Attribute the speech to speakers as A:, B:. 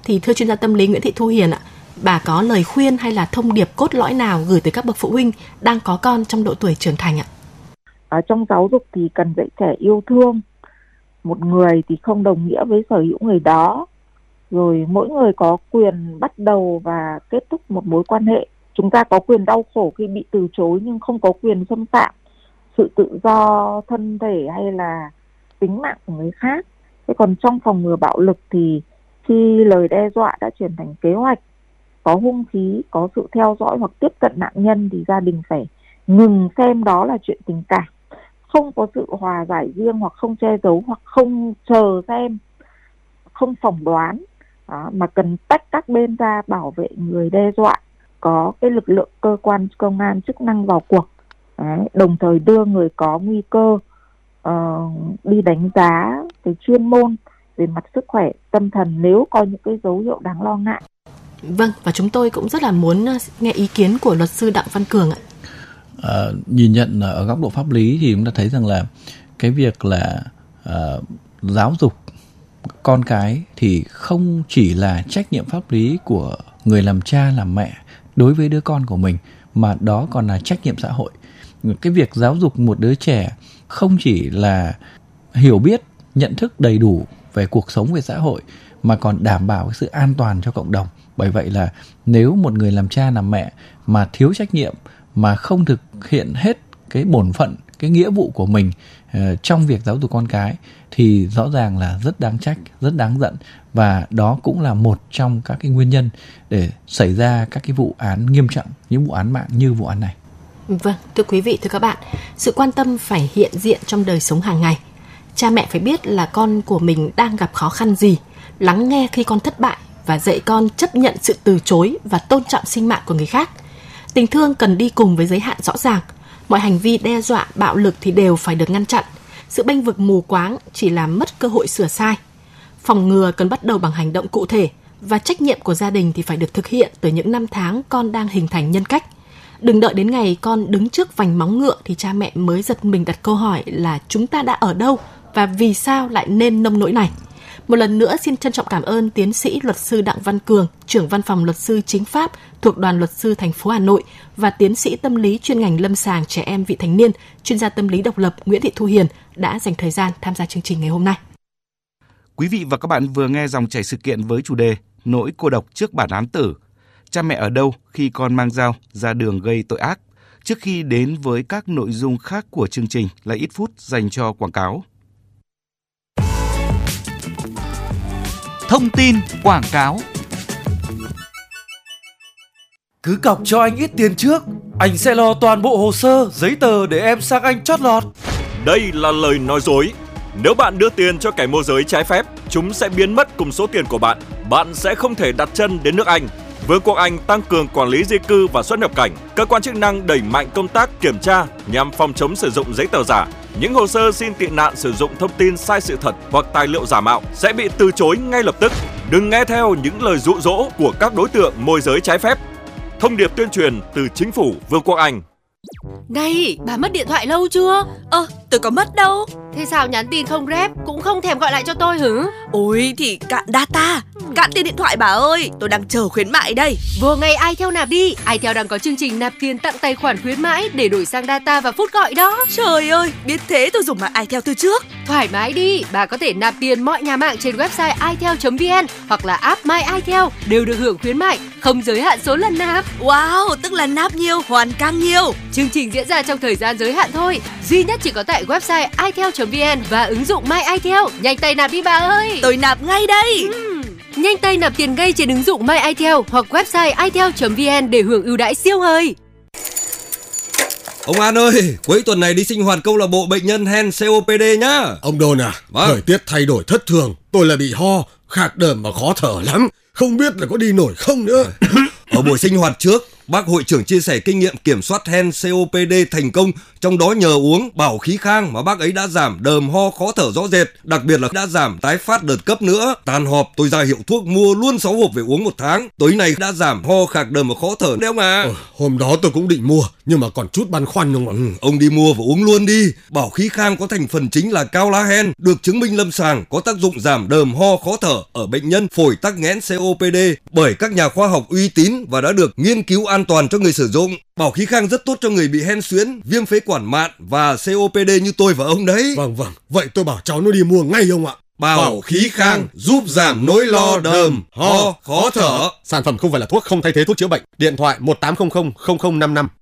A: thì thưa chuyên gia tâm lý Nguyễn Thị Thu Hiền ạ, bà có lời khuyên hay là thông điệp cốt lõi nào gửi tới các bậc phụ huynh đang có con trong độ tuổi trưởng thành ạ?
B: Trong giáo dục thì cần dạy trẻ yêu thương. Một người thì không đồng nghĩa với sở hữu người đó. Rồi mỗi người có quyền bắt đầu và kết thúc một mối quan hệ. Chúng ta có quyền đau khổ khi bị từ chối nhưng không có quyền xâm phạm sự tự do thân thể hay là tính mạng của người khác. Thế còn trong phòng ngừa bạo lực thì khi lời đe dọa đã chuyển thành kế hoạch, có hung khí, có sự theo dõi hoặc tiếp cận nạn nhân thì gia đình phải ngừng xem đó là chuyện tình cảm. Không có sự hòa giải riêng hoặc không che giấu hoặc không chờ xem, không phỏng đoán, mà cần tách các bên ra bảo vệ người đe dọa. Có cái lực lượng cơ quan công an chức năng vào cuộc. Đồng thời đưa người có nguy cơ đi đánh giá cái chuyên môn về mặt sức khỏe tâm thần nếu có những cái dấu hiệu đáng lo ngại.
A: Vâng, và chúng tôi cũng rất là muốn nghe ý kiến của luật sư Đặng Văn Cường ạ.
C: Nhìn nhận ở góc độ pháp lý thì chúng ta thấy rằng là cái việc là giáo dục con cái thì không chỉ là trách nhiệm pháp lý của người làm cha làm mẹ đối với đứa con của mình, mà đó còn là trách nhiệm xã hội. Cái việc giáo dục một đứa trẻ không chỉ là hiểu biết, nhận thức đầy đủ về cuộc sống, về xã hội, mà còn đảm bảo cái sự an toàn cho cộng đồng. Bởi vậy là nếu một người làm cha làm mẹ mà thiếu trách nhiệm, mà không thực hiện hết cái bổn phận, cái nghĩa vụ của mình trong việc giáo dục con cái thì rõ ràng là rất đáng trách, rất đáng giận, và đó cũng là một trong các cái nguyên nhân để xảy ra các cái vụ án nghiêm trọng, những vụ án mạng như vụ án này.
A: Vâng, thưa quý vị, thưa các bạn, sự quan tâm phải hiện diện trong đời sống hàng ngày. Cha mẹ phải biết là con của mình đang gặp khó khăn gì, lắng nghe khi con thất bại và dạy con chấp nhận sự từ chối và tôn trọng sinh mạng của người khác. Tình thương cần đi cùng với giới hạn rõ ràng. Mọi hành vi đe dọa, bạo lực thì đều phải được ngăn chặn. Sự bênh vực mù quáng chỉ làm mất cơ hội sửa sai. Phòng ngừa cần bắt đầu bằng hành động cụ thể, và trách nhiệm của gia đình thì phải được thực hiện từ những năm tháng con đang hình thành nhân cách. Đừng đợi đến ngày con đứng trước vành móng ngựa thì cha mẹ mới giật mình đặt câu hỏi là chúng ta đã ở đâu và vì sao lại nên nông nỗi này. Một lần nữa xin trân trọng cảm ơn tiến sĩ luật sư Đặng Văn Cường, trưởng văn phòng luật sư chính pháp thuộc Đoàn Luật sư thành phố Hà Nội, và tiến sĩ tâm lý chuyên ngành lâm sàng trẻ em vị thành niên, chuyên gia tâm lý độc lập Nguyễn Thị Thu Hiền đã dành thời gian tham gia chương trình ngày hôm nay.
D: Quý vị và các bạn vừa nghe dòng chảy sự kiện với chủ đề Nỗi cô độc trước bản án tử. Cha mẹ ở đâu khi con mang dao ra đường gây tội ác? Trước khi đến với các nội dung khác của chương trình là ít phút dành cho quảng cáo.
E: Thông tin quảng cáo.
F: Cứ cọc cho anh ít tiền trước, anh sẽ lo toàn bộ hồ sơ, giấy tờ để em sang Anh chót lọt.
G: Đây là lời nói dối. Nếu bạn đưa tiền cho kẻ môi giới trái phép, chúng sẽ biến mất cùng số tiền của bạn. Bạn sẽ không thể đặt chân đến nước Anh. Vương quốc Anh tăng cường quản lý di cư và xuất nhập cảnh. Cơ quan chức năng đẩy mạnh công tác kiểm tra nhằm phòng chống sử dụng giấy tờ giả. Những hồ sơ xin tị nạn sử dụng thông tin sai sự thật hoặc tài liệu giả mạo sẽ bị từ chối ngay lập tức. Đừng nghe theo những lời dụ dỗ của các đối tượng môi giới trái phép. Thông điệp tuyên truyền từ chính phủ Vương quốc Anh.
H: Này, bà mất điện thoại lâu chưa?
I: Tôi có mất đâu.
H: Thế sao nhắn tin không rep, cũng không thèm gọi lại cho tôi hử?
I: Ôi thì cạn data, cạn tiền điện thoại bà ơi. Tôi đang chờ khuyến mại đây.
H: Vừa ngày iTel nạp đi. iTel đang có chương trình nạp tiền tặng tài khoản khuyến mãi để đổi sang data và phút gọi đó.
I: Trời ơi, biết thế tôi dùng mạng iTel từ trước.
H: Thoải mái đi, bà có thể nạp tiền mọi nhà mạng trên website itel.vn hoặc là app My iTel đều được hưởng khuyến mại, không giới hạn số lần nạp.
I: Wow, tức là nạp nhiều hoàn càng nhiều.
H: Chương trình diễn ra trong thời gian giới hạn thôi, duy nhất chỉ có tại website itel.vn và ứng dụng My iTel. Nhanh tay nạp đi bà ơi.
I: Tôi nạp ngay đây.
H: Nhanh tay nạp tiền ngay trên ứng dụng My iTel hoặc website itel.vn để hưởng ưu đãi siêu hời.
J: Ông An ơi, cuối tuần này đi sinh hoạt câu lạc bộ bệnh nhân hen COPD nhá.
K: Ông Đôn à, thời tiết thay đổi thất thường, tôi là bị ho, khạc đờm và khó thở lắm, không biết là có đi nổi không nữa.
J: Ở buổi sinh hoạt trước, Bác hội trưởng chia sẻ kinh nghiệm kiểm soát hen COPD thành công, trong đó nhờ uống Bảo Khí Khang mà bác ấy đã giảm đờm ho khó thở rõ rệt, đặc biệt là đã giảm tái phát đợt cấp nữa. Tan họp tôi ra hiệu thuốc mua luôn 6 hộp về uống 1 tháng. Tối nay đã giảm ho khạc đờm và khó thở đấy ông à.
K: Hôm đó tôi cũng định mua nhưng mà còn chút băn khoăn ông ạ.
J: Ông đi mua và uống luôn đi. Bảo Khí Khang có thành phần chính là cao lá hen, được chứng minh lâm sàng có tác dụng giảm đờm ho khó thở ở bệnh nhân phổi tắc nghẽn COPD bởi các nhà khoa học uy tín và đã được nghiên cứu an toàn cho người sử dụng. Bảo Khí Khang rất tốt cho người bị hen suyễn, viêm phế quản mạn và COPD như tôi và ông đấy.
K: Vâng, vậy tôi bảo cháu nó đi mua ngay ông ạ.
J: Bảo Khí Khang giúp giảm nỗi lo đờm, ho, khó thở.
K: Sản phẩm không phải là thuốc, không thay thế thuốc chữa bệnh. Điện thoại 1800 0055.